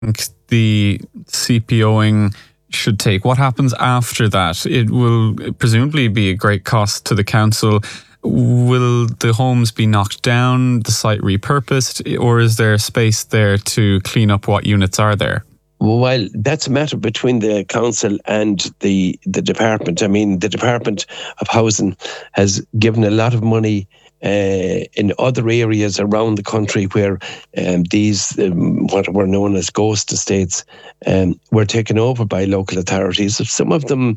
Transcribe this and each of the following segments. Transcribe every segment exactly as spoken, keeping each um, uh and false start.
the CPOing should take? What happens after that? It will presumably be a great cost to the council. Will the homes be knocked down, the site repurposed, or is there space there to clean up what units are there? Well, that's a matter between the council and the the department. I mean, the Department of Housing has given a lot of money uh, in other areas around the country where um, these, um, what were known as ghost estates, um, were taken over by local authorities. Some of them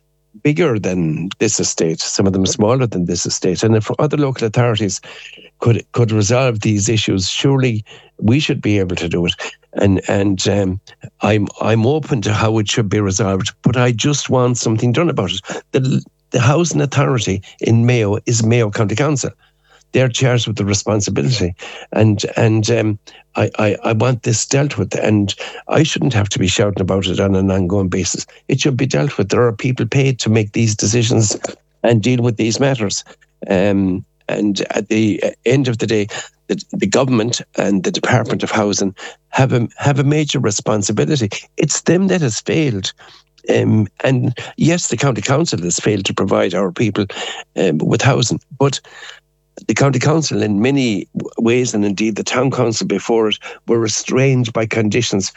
bigger than this estate, some of them smaller than this estate. And if other local authorities could could resolve these issues, surely we should be able to do it. And and um, I'm I'm open to how it should be resolved, but I just want something done about it. The the housing authority in Mayo is Mayo County Council. They're charged with the responsibility, and and um, I, I I want this dealt with, and I shouldn't have to be shouting about it on an ongoing basis. It should be dealt with. There are people paid to make these decisions and deal with these matters. Um, and at the end of the day, the, the government and the Department of Housing have a have a major responsibility. It's them that has failed. Um, and yes, the county council has failed to provide our people um, with housing, but the county council in many ways, and indeed the town council before it, were restrained by conditions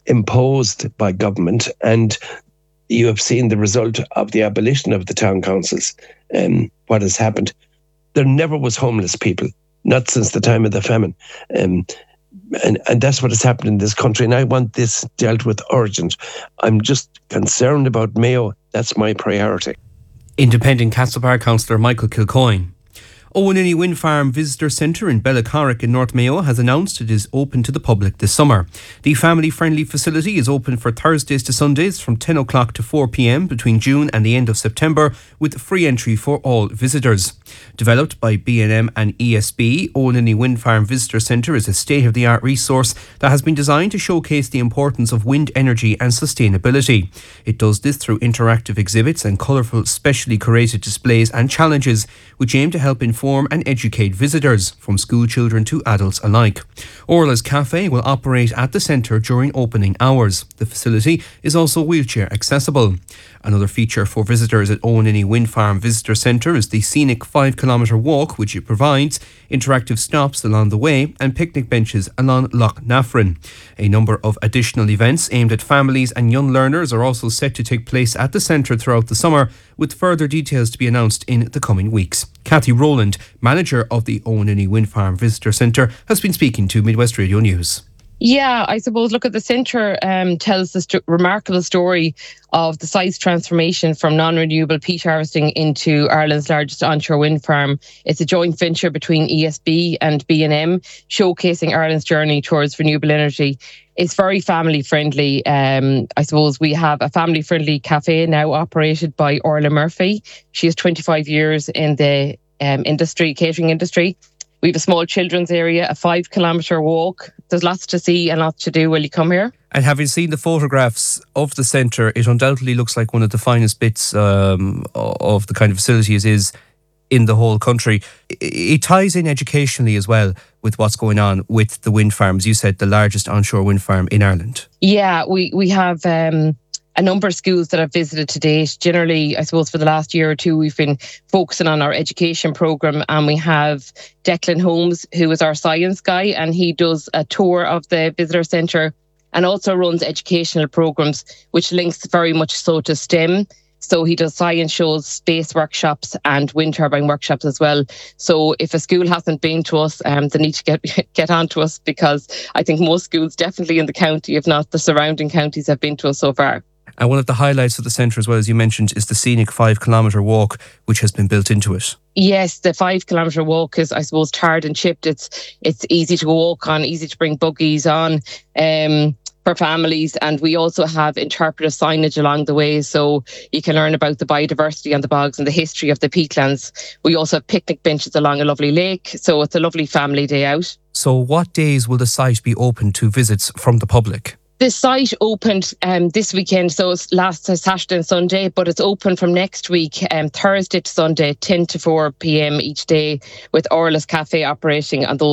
imposed by government. And you have seen the result of the abolition of the town councils, um, what has happened. There never was homeless people, not since the time of the famine. Um, and, and that's what has happened in this country. And I want this dealt with urgent. I'm just concerned about Mayo. That's my priority. Independent Castlebar councillor Michael Kilcoyne. Owenini Wind Farm Visitor Centre in Bellacarrick in North Mayo has announced it is open to the public this summer. The family-friendly facility is open for Thursdays to Sundays from ten o'clock to four p.m. between June and the end of September, with free entry for all visitors. Developed by B and M and E S B, Owenini Wind Farm Visitor Centre is a state-of-the-art resource that has been designed to showcase the importance of wind energy and sustainability. It does this through interactive exhibits and colourful, specially curated displays and challenges which aim to help inform and educate visitors, from school children to adults alike. Orla's Cafe will operate at the centre during opening hours. The facility is also wheelchair accessible. Another feature for visitors at Owenini Wind Farm Visitor Centre is the scenic five kilometre walk, which it provides, interactive stops along the way and picnic benches along Loch Nafrin. A number of additional events aimed at families and young learners are also set to take place at the centre throughout the summer, with further details to be announced in the coming weeks. Kathy Rowland, manager of the Owenini Wind Farm Visitor Centre, has been speaking to Midwest Radio News. Yeah, I suppose, look, at the centre um, tells the st- remarkable story of the site's transformation from non-renewable peat harvesting into Ireland's largest onshore wind farm. It's a joint venture between E S B and B and M, showcasing Ireland's journey towards renewable energy. It's very family friendly. Um, I suppose we have a family friendly cafe now operated by Orla Murphy. She has twenty-five years in the um, industry, catering industry. We have a small children's area, a five kilometre walk. There's lots to see and lots to do when you come here. And having seen the photographs of the centre, it undoubtedly looks like one of the finest bits um, of the kind of facilities is in the whole country. It ties in educationally as well with what's going on with the wind farms. You said the largest onshore wind farm in Ireland. Yeah, we, we have um, a number of schools that I've visited to date. Generally, I suppose for the last year or two, we've been focusing on our education programme, and we have Declan Holmes, who is our science guy, and he does a tour of the visitor centre and also runs educational programmes, which links very much so to STEM. So he does science shows, space workshops and wind turbine workshops as well. So if a school hasn't been to us, um, they need to get get on to us, because I think most schools definitely in the county, if not the surrounding counties, have been to us so far. And one of the highlights of the centre as well, as you mentioned, is the scenic five kilometre walk, which has been built into it. Yes, the five kilometre walk is, I suppose, tarred and chipped. It's it's easy to walk on, easy to bring buggies on. Um, for families, and we also have interpretive signage along the way, so you can learn about the biodiversity on the bogs and the history of the peatlands. We also have picnic benches along a lovely lake, so it's a lovely family day out. So what days will the site be open to visits from the public? The site opened um, this weekend, so it's last Saturday and Sunday, but it's open from next week, um, Thursday to Sunday, ten to four p.m. each day, with Orla's Cafe operating on those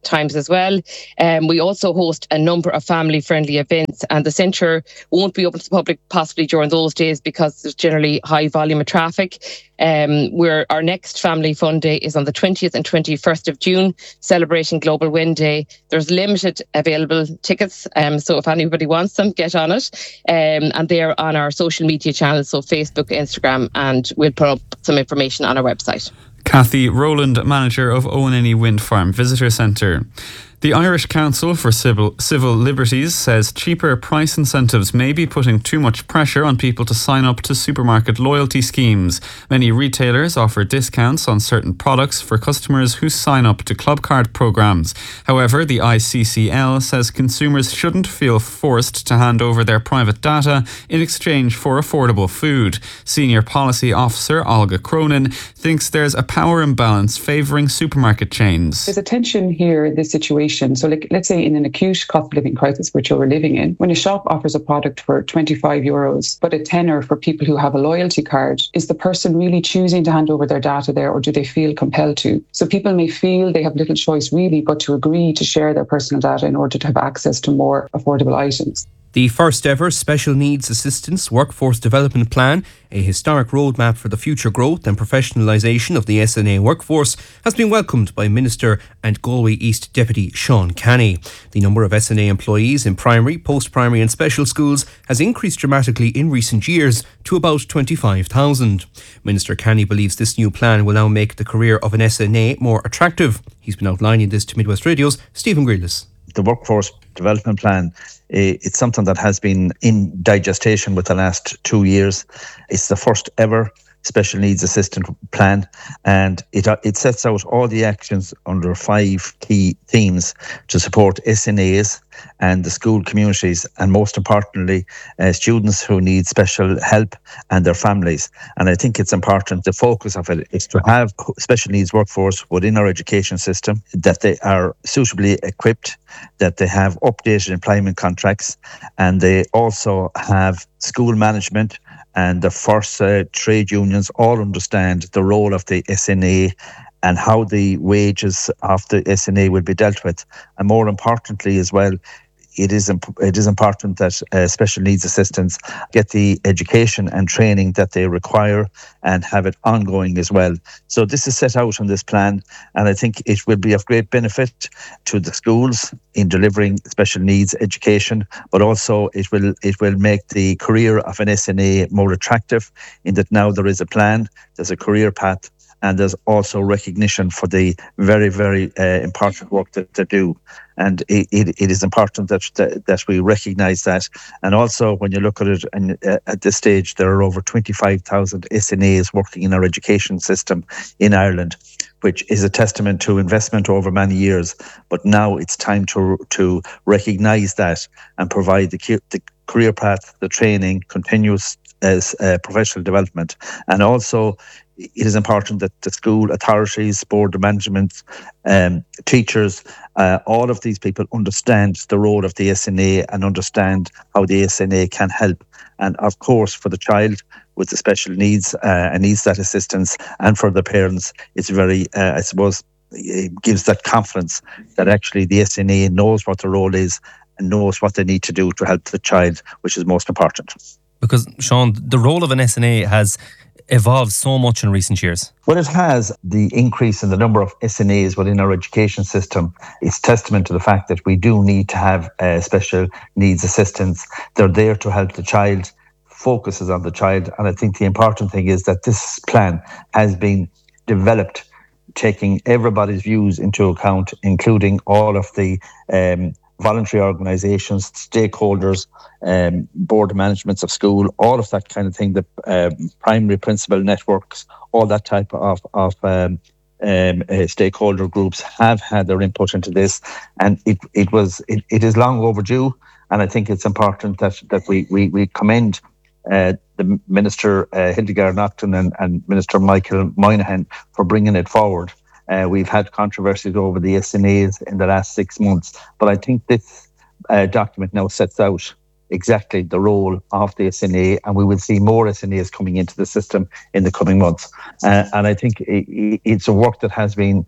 times as well. Um, we also host a number of family-friendly events, and the centre won't be open to the public possibly during those days because there's generally high volume of traffic. Um, where our next Family Fun Day is on the twentieth and twenty-first of June, celebrating Global Wind Day. There's limited available tickets, um, so if anybody wants them, get on it. Um, and they're on our social media channels, so Facebook, Instagram, and we'll put up some information on our website. Kathy Rowland, manager of Owenini Wind Farm Visitor Centre. The Irish Council for Civil, Civil Liberties says cheaper price incentives may be putting too much pressure on people to sign up to supermarket loyalty schemes. Many retailers offer discounts on certain products for customers who sign up to Clubcard programmes. However, the I C C L says consumers shouldn't feel forced to hand over their private data in exchange for affordable food. Senior Policy Officer Olga Cronin thinks there's a power imbalance favouring supermarket chains. There's a tension here in this situation. So like, let's say in an acute cost of living crisis which we're living in, when a shop offers a product for twenty-five euros but a tenner for people who have a loyalty card, is the person really choosing to hand over their data there, or do they feel compelled to? So people may feel they have little choice really but to agree to share their personal data in order to have access to more affordable items. The first ever Special Needs Assistance Workforce Development Plan, a historic roadmap for the future growth and professionalisation of the S N A workforce, has been welcomed by Minister and Galway East Deputy Sean Canny. The number of S N A employees in primary, post-primary and special schools has increased dramatically in recent years to about twenty-five thousand. Minister Canny believes this new plan will now make the career of an S N A more attractive. He's been outlining this to Midwest Radio's Stephen Grealis. The Workforce Development Plan, it's something that has been in digestion with the last two years. It's the first ever special needs assistant plan, and it it sets out all the actions under five key themes to support S N As and the school communities, and most importantly, uh, students who need special help and their families. And I think it's important, the focus of it is to have special needs workforce within our education system, that they are suitably equipped, that they have updated employment contracts, and they also have school management and the first uh, trade unions all understand the role of the S N A and how the wages of the S N A will be dealt with. And more importantly as well, it is imp- it is important that uh, special needs assistants get the education and training that they require and have it ongoing as well. So this is set out on this plan, and I think it will be of great benefit to the schools in delivering special needs education, but also it will it will make the career of an S N A more attractive, in that now there is a plan, there's a career path, and there's also recognition for the very, very uh, important work that they do. And it, it, it is important that, that that we recognise that. And also, when you look at it, and uh, at this stage, there are over twenty-five thousand S N As working in our education system in Ireland, which is a testament to investment over many years. But now it's time to to recognise that and provide the, the career path, the training, continuous as uh, professional development. And also, it is important that the school authorities, board of management, um, teachers, uh, all of these people understand the role of the S N A and understand how the S N A can help. And of course, for the child with the special needs uh, and needs that assistance, and for the parents, it's very, uh, I suppose, it gives that confidence that actually the S N A knows what the role is and knows what they need to do to help the child, which is most important. Because, Sean, the role of an S N A has evolved so much in recent years. Well, it has. The increase in the number of S N As within our education system is testament to the fact that we do need to have uh, special needs assistants. They're there to help the child, focuses on the child. And I think the important thing is that this plan has been developed taking everybody's views into account, including all of the um, voluntary organisations, stakeholders, um, board managements of school, all of that kind of thing, the uh, primary principal networks, all that type of, of um, um, uh, stakeholder groups have had their input into this. And it it was it, it is long overdue. And I think it's important that, that we, we, we commend uh, the Minister uh, Hildegard Naughton and, and Minister Michael Moynihan for bringing it forward. Uh, we've had controversies over the S N As in the last six months, but I think this uh, document now sets out exactly the role of the S N A, and we will see more S N As coming into the system in the coming months. Uh, and I think it, it's a work that has been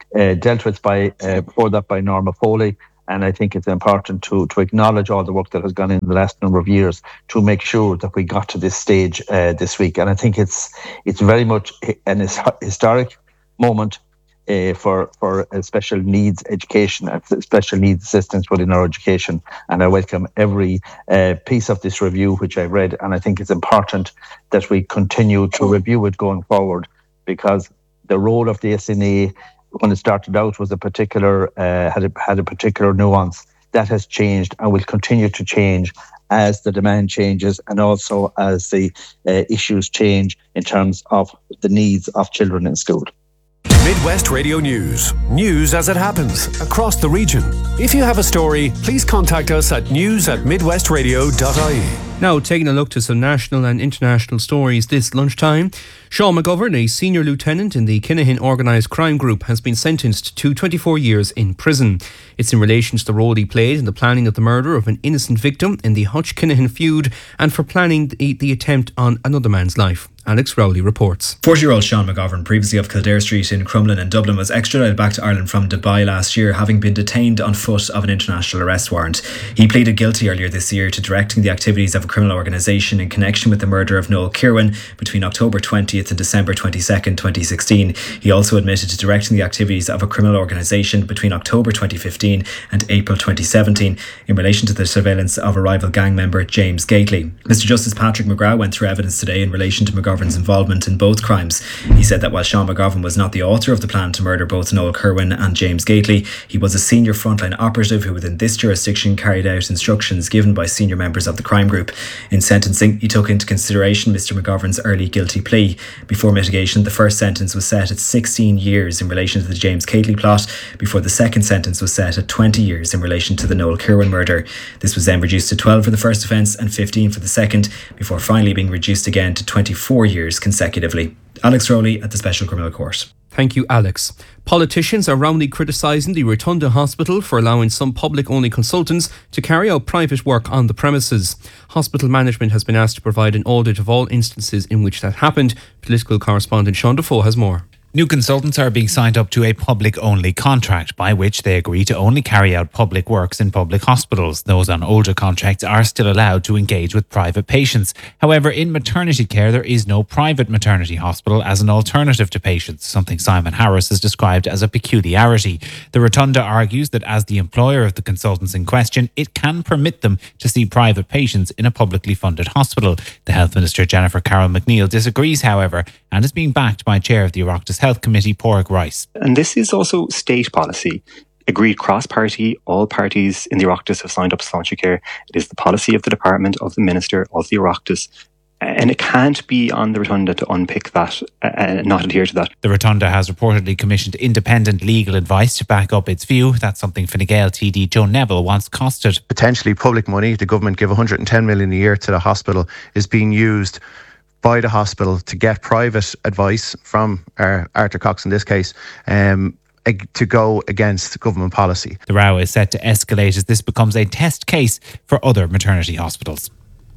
uh, dealt with by uh, before that by Norma Foley. And I think it's important to to acknowledge all the work that has gone in the last number of years to make sure that we got to this stage uh, this week. And I think it's it's very much an historic moment uh, for for uh, special needs education and special needs assistance within our education. And I welcome every uh, piece of this review which I've read. And I think it's important that we continue to review it going forward, because the role of the S N A, when it started out, was a particular uh, had a, had a particular nuance that has changed and will continue to change as the demand changes and also as the uh, issues change in terms of the needs of children in school. Midwest Radio News. News as it happens across the region. If you have a story, please contact us at news at midwestradio dot I E. Now, taking a look to some national and international stories this lunchtime. Sean McGovern, a senior lieutenant in the Kinahan Organised Crime Group, has been sentenced to twenty-four years in prison. It's in relation to the role he played in the planning of the murder of an innocent victim in the Hutch Kinahan feud and for planning the, the attempt on another man's life. Alex Rowley reports. forty-year-old Sean McGovern, previously of Kildare Street in Crumlin in Dublin, was extradited back to Ireland from Dubai last year, having been detained on foot of an international arrest warrant. He pleaded guilty earlier this year to directing the activities of a criminal organisation in connection with the murder of Noel Kirwan between October twentieth and December twenty-second, twenty sixteen. He also admitted to directing the activities of a criminal organisation between October twenty fifteen and April twenty seventeen in relation to the surveillance of a rival gang member, James Gately. Mister Justice Patrick McGrath went through evidence today in relation to McGovern's involvement in both crimes. He said that while Sean McGovern was not the author of the plan to murder both Noel Kirwan and James Gately, he was a senior frontline operative who within this jurisdiction carried out instructions given by senior members of the crime group. In sentencing, he took into consideration Mister McGovern's early guilty plea. Before mitigation, the first sentence was set at sixteen years in relation to the James Gately plot, before the second sentence was set at twenty years in relation to the Noel Kirwan murder. This was then reduced to twelve for the first offence and fifteen for the second, before finally being reduced again to twenty-four years consecutively. Alex Rowley at the Special Criminal Court. Thank you, Alex. Politicians are roundly criticising the Rotunda Hospital for allowing some public-only consultants to carry out private work on the premises. Hospital management has been asked to provide an audit of all instances in which that happened. Political correspondent Sean Defoe has more. New consultants are being signed up to a public-only contract by which they agree to only carry out public works in public hospitals. Those on older contracts are still allowed to engage with private patients. However, in maternity care, there is no private maternity hospital as an alternative to patients, something Simon Harris has described as a peculiarity. The Rotunda argues that as the employer of the consultants in question, it can permit them to see private patients in a publicly funded hospital. The Health Minister, Jennifer Carroll McNeil, disagrees, however, and is being backed by Chair of the Oireachtas Health Committee, Pádraig Rice. And this is also state policy, agreed cross-party. All parties in the Oireachtas have signed up to Sláintecare. It is the policy of the department, of the Minister, of the Oireachtas. And it can't be on the Rotunda to unpick that and not adhere to that. The Rotunda has reportedly commissioned independent legal advice to back up its view. That's something Fine Gael T D Joe Neville wants costed. Potentially public money, the government give one hundred ten million a year to the hospital, is being used by the hospital to get private advice from uh, Arthur Cox in this case, um, to go against government policy. The row is set to escalate as this becomes a test case for other maternity hospitals.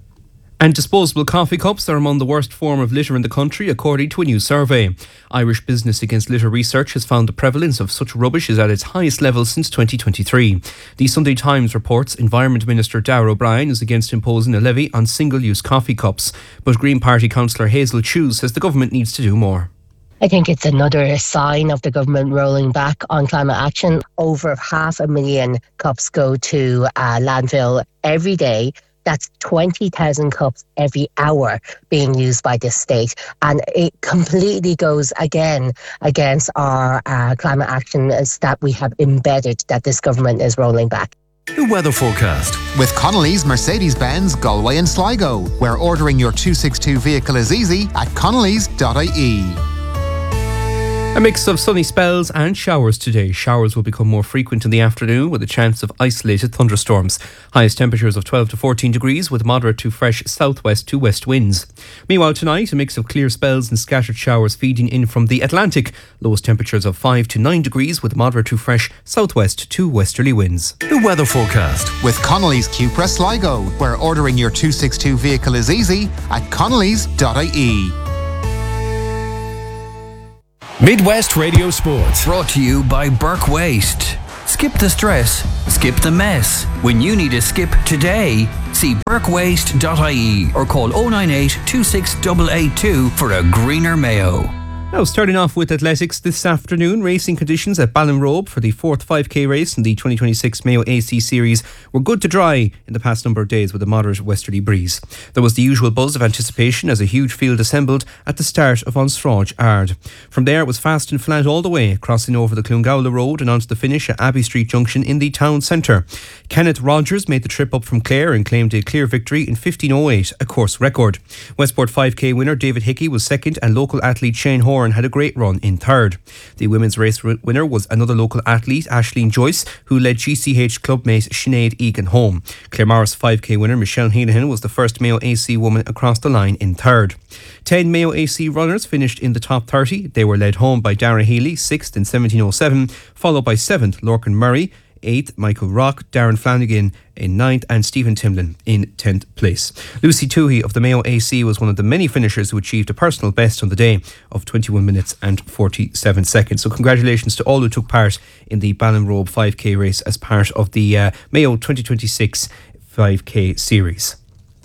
And disposable coffee cups are among the worst form of litter in the country, according to a new survey. Irish Business Against Litter Research has found the prevalence of such rubbish is at its highest level since twenty twenty-three. The Sunday Times reports Environment Minister Darragh O'Brien is against imposing a levy on single-use coffee cups, but Green Party councillor Hazel Chew says the government needs to do more. I think it's another sign of the government rolling back on climate action. Over half a million cups go to uh, landfill every day. That's twenty thousand cups every hour being used by this state. And it completely goes again against our uh, climate action that we have embedded that this government is rolling back. The weather forecast. With Connolly's Mercedes-Benz Galway and Sligo, where ordering your two sixty-two vehicle is easy at connellys dot I E. A mix of sunny spells and showers today. Showers will become more frequent in the afternoon with a chance of isolated thunderstorms. Highest temperatures of twelve to fourteen degrees with moderate to fresh southwest to west winds. Meanwhile tonight, a mix of clear spells and scattered showers feeding in from the Atlantic. Lowest temperatures of five to nine degrees with moderate to fresh southwest to westerly winds. The weather forecast. With Connolly's Cupra Sligo, where ordering your two sixty-two vehicle is easy at connellys dot I E. Midwest Radio Sports. Brought to you by Burke Waste. Skip the stress, skip the mess. When you need a skip today, see burke waste dot I E or call oh nine eight, two six eight eight two for a greener Mayo. Now, starting off with athletics this afternoon, racing conditions at Ballinrobe for the fourth five K race in the twenty twenty-six Mayo A C Series were good to dry in the past number of days with a moderate westerly breeze. There was the usual buzz of anticipation as a huge field assembled at the start of Onstrage Ard. From there, it was fast and flat all the way, crossing over the Clongowla Road and onto the finish at Abbey Street Junction in the town centre. Kenneth Rogers made the trip up from Clare and claimed a clear victory in fifteen oh eight, a course record. Westport five K winner David Hickey was second and local athlete Shane Horan had a great run in third. The women's race winner was another local athlete, Aisling Joyce, who led G C H clubmate Sinead Egan home. Claremorris five K winner Michelle Heenahan was the first Mayo A C woman across the line in third. Ten Mayo A C runners finished in the top thirty. They were led home by Dara Healy, sixth in seventeen oh seven, followed by seventh Lorcan Murray, eighth Michael Rock, Darren Flanagan in ninth and Stephen Timlin in tenth place. Lucy Toohey of the Mayo A C was one of the many finishers who achieved a personal best on the day of twenty-one minutes and forty-seven seconds. So congratulations to all who took part in the Ballinrobe five K race as part of the uh, Mayo twenty twenty-six five K series.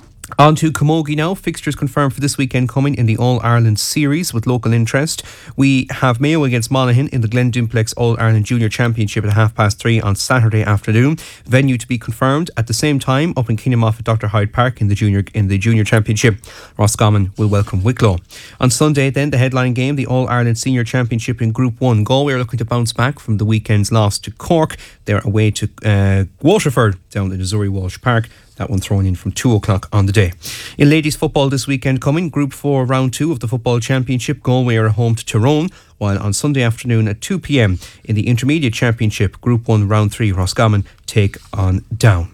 On to Camogie now. Fixtures confirmed for this weekend coming in the All-Ireland Series with local interest. We have Mayo against Monaghan in the Glen Dimplex All-Ireland Junior Championship at half past three on Saturday afternoon. Venue to be confirmed at the same time up in Keenamoff at Doctor Hyde Park in the Junior in the Junior Championship. Roscommon will welcome Wicklow. On Sunday then, the headline game, the All-Ireland Senior Championship in Group one. Galway are looking to bounce back from the weekend's loss to Cork. They're away to uh, Waterford down at Missouri Walsh Park. That one thrown in from two o'clock on the day. In ladies football this weekend coming, Group four Round two of the Football Championship, Galway are home to Tyrone, while on Sunday afternoon at two p.m. in the Intermediate Championship, Group one Round three, Roscommon take on Down.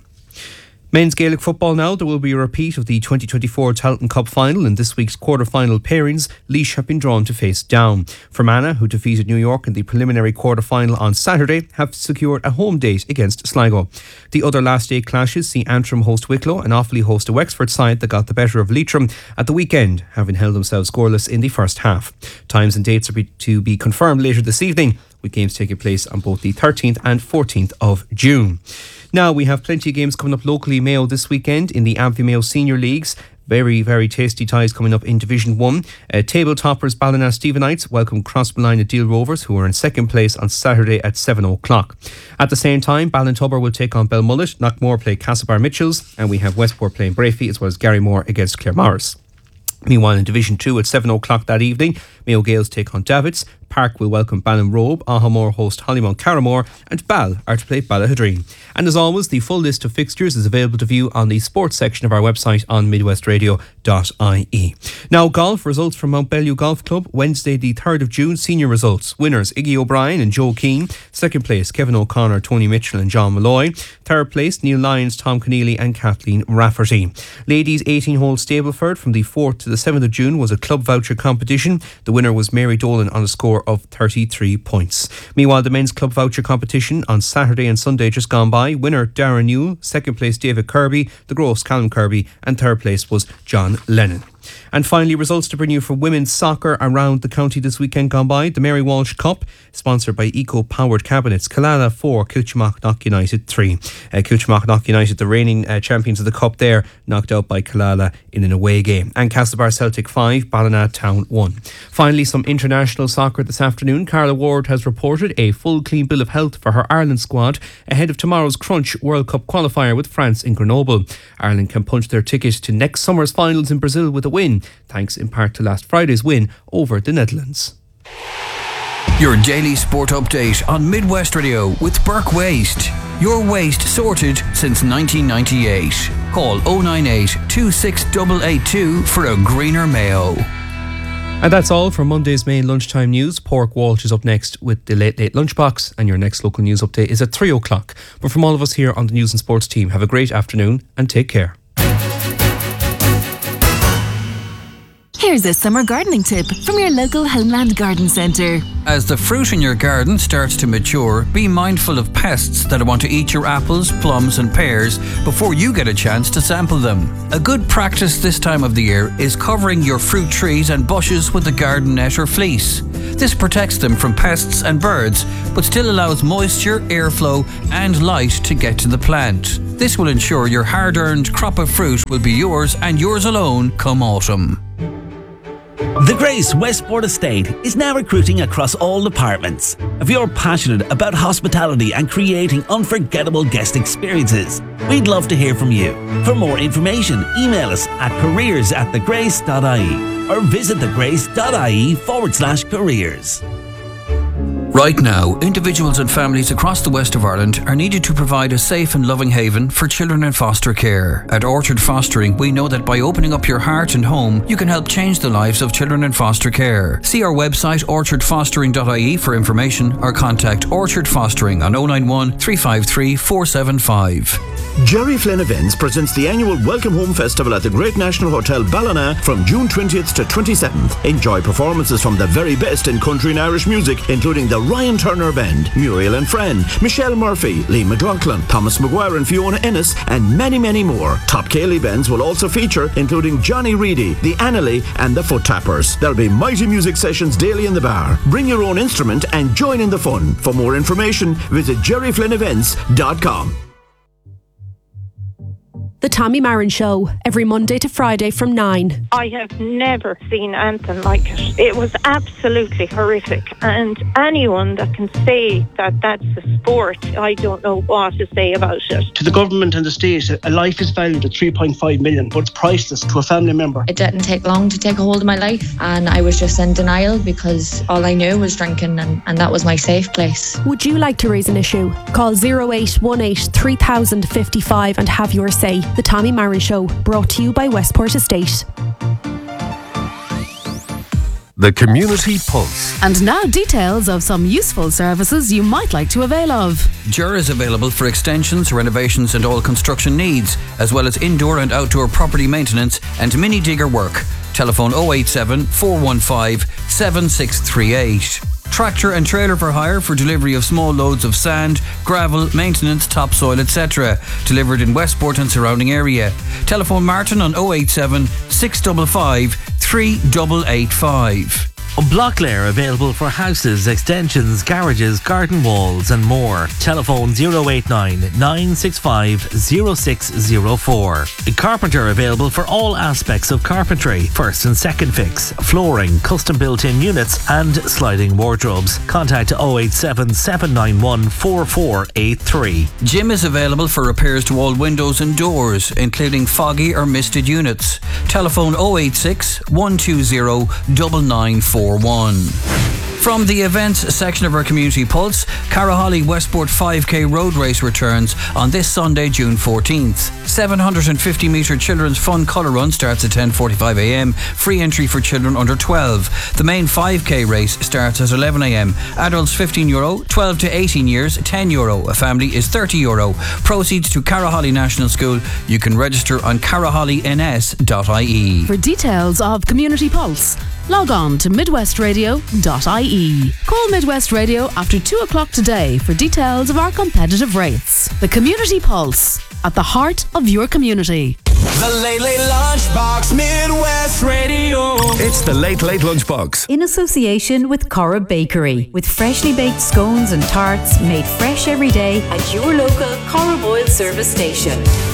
Men's Gaelic football now. There will be a repeat of the twenty twenty-four Tailteann Cup final. In this week's quarter-final pairings, Laois have been drawn to face Down. Fermanagh, who defeated New York in the preliminary quarter-final on Saturday, have secured a home date against Sligo. The other last-day clashes see Antrim host Wicklow and Offaly host a Wexford side that got the better of Leitrim at the weekend, having held themselves scoreless in the first half. Times and dates are be- to be confirmed later this evening, with games taking place on both the thirteenth and fourteenth of June. Now, we have plenty of games coming up locally Mayo this weekend in the Amphy Mayo Senior Leagues. Very, very tasty ties coming up in Division one. Uh, table toppers Ballina Stephenites welcome Crossmolina Deal Rovers, who are in second place on Saturday at seven o'clock. At the same time, Ballintubber will take on Belmullet, Knockmore play Castlebar Mitchells, and we have Westport playing Brafey, as well as Garrymore against Claremorris. Meanwhile, in Division two at seven o'clock that evening, Mayo Gales take on Davits, Park will welcome Ballinrobe, Ahamore host Hollymount Carramore, and Ball are to play Ballahadreen. And as always, the full list of fixtures is available to view on the sports section of our website on midwest radio dot I E. Now, golf results from Mount Bellew Golf Club, Wednesday the third of June, senior results. Winners, Iggy O'Brien and Joe Keane. Second place, Kevin O'Connor, Tony Mitchell and John Malloy. Third place, Neil Lyons, Tom Keneally and Kathleen Rafferty. Ladies eighteen-hole Stableford from the fourth to the seventh of June was a club voucher competition. The winner was Mary Dolan on a score of thirty-three points. Meanwhile, the men's club voucher competition on Saturday and Sunday just gone by. Winner Darren Newell, second place David Kirby, the Gross Callum Kirby, and third place was John Lennon. And finally, results to bring you from women's soccer around the county this weekend gone by. The Mary Walsh Cup, sponsored by Eco-Powered Cabinets. Killala four, Kilchmarnock United three. Uh, Kilchmarnock United, the reigning uh, champions of the Cup there, knocked out by Killala in an away game. And Castlebar Celtic five, Ballina Town one. Finally, some international soccer this afternoon. Carla Ward has reported a full clean bill of health for her Ireland squad ahead of tomorrow's Crunch World Cup qualifier with France in Grenoble. Ireland can punch their ticket to next summer's finals in Brazil with a win, thanks in part to last Friday's win over the Netherlands. Your daily sport update on Midwest Radio with Burke Waste. Your waste sorted since nineteen ninety-eight. Call oh nine eight, two six eight eight two for a greener Mayo. And that's all for Monday's main lunchtime news. Pork Walsh is up next with the Late Late Lunchbox, and your next local news update is at three o'clock. But from all of us here on the News and Sports team, have a great afternoon and take care. Here's a summer gardening tip from your local Homeland Garden Centre. As the fruit in your garden starts to mature, be mindful of pests that want to eat your apples, plums and pears before you get a chance to sample them. A good practice this time of the year is covering your fruit trees and bushes with a garden net or fleece. This protects them from pests and birds, but still allows moisture, airflow and light to get to the plant. This will ensure your hard-earned crop of fruit will be yours and yours alone come autumn. The Grace Westport Estate is now recruiting across all departments. If you're passionate about hospitality and creating unforgettable guest experiences, we'd love to hear from you. For more information, email us at careers at thegrace.ie or visit thegrace.ie forward slash careers. Right now, individuals and families across the west of Ireland are needed to provide a safe and loving haven for children in foster care. At Orchard Fostering, we know that by opening up your heart and home, you can help change the lives of children in foster care. See our website orchard fostering dot I E for information or contact Orchard Fostering on oh nine one, three five three, four seven five. Jerry Flynn Events presents the annual Welcome Home Festival at the Great National Hotel Ballina from June twentieth to twenty-seventh. Enjoy performances from the very best in country and Irish music, including the Ryan Turner Band, Muriel and Friend, Michelle Murphy, Lee McLaughlin, Thomas Maguire and Fiona Ennis, and many, many more. Top Cayley bands will also feature, including Johnny Reedy, the Annalee and the Foot Tappers. There'll be mighty music sessions daily in the bar. Bring your own instrument and join in the fun. For more information, visit jerry flynn events dot com. The Tommy Marin Show, every Monday to Friday from nine. I have never seen anything like it. It was absolutely horrific. And anyone that can say that that's a sport, I don't know what to say about it. To the government and the state, a life is valued at three point five million, but it's priceless to a family member. It didn't take long to take a hold of my life, and I was just in denial because all I knew was drinking, and, and that was my safe place. Would you like to raise an issue? Call oh eight one eight, three thousand fifty-five and have your say. The Tommy Marin Show, brought to you by Westport Estate. The Community Pulse. And now details of some useful services you might like to avail of. J E R is available for extensions, renovations and all construction needs, as well as indoor and outdoor property maintenance and mini digger work. Telephone oh eight seven, four one five, seven six three eight. Tractor and trailer for hire for delivery of small loads of sand, gravel, maintenance, topsoil, et cetera. Delivered in Westport and surrounding area. Telephone Martin on oh eight seven, six five five, three eight eight five. Blocklair available for houses, extensions, garages, garden walls and more. Telephone oh eight nine, nine six five, oh six oh four. Carpenter available for all aspects of carpentry. First and second fix, flooring, custom built-in units and sliding wardrobes. Contact oh eight seven, seven nine one, four four eight three. Jim is available for repairs to all windows and doors, including foggy or misted units. Telephone oh eight six, one two zero, nine nine four one. From the events section of our Community Pulse, Carraholly Westport five K Road Race returns on this Sunday, June fourteenth. seven hundred fifty metre children's fun colour run starts at ten forty-five a m. Free entry for children under twelve. The main five K race starts at eleven a m. Adults fifteen euro, twelve to eighteen years ten euro. A family is thirty euro. Proceeds to Carraholly National School. You can register on carraholly n s dot I E. For details of Community Pulse, log on to midwest radio dot I E. Call Midwest Radio after two o'clock today for details of our competitive rates. The Community Pulse, at the heart of your community. The Late Late Lunchbox, Midwest Radio. It's the Late Late Lunchbox. In association with Cora Bakery, with freshly baked scones and tarts made fresh every day at your local Cora Boyle service station.